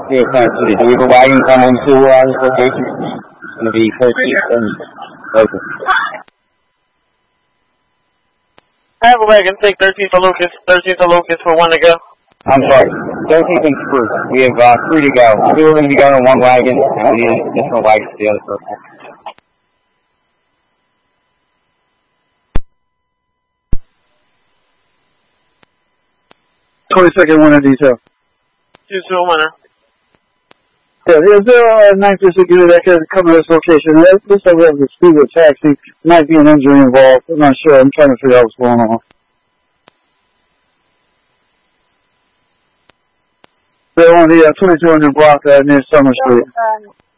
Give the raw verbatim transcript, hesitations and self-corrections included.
Yeah, kind of city. Do we have a wagon coming to uh, this location? It's going to be thirteen and local. I have a wagon. Take thirteen for Lucas. thirteen for Lucas for one to go. I'm sorry. thirteenth and Spruce. We have uh, three to go. Two are going to be going in one wagon, and we need an additional wagon for the other person. twenty-second, one in detail. Two two winner. Yeah, is there a ninth district unit that can come to this location? It looks like we have a speedway taxi. Might be an injury involved. I'm not sure. I'm trying to figure out what's going on. They're on the uh, twenty-two hundred block uh, near Summer Street.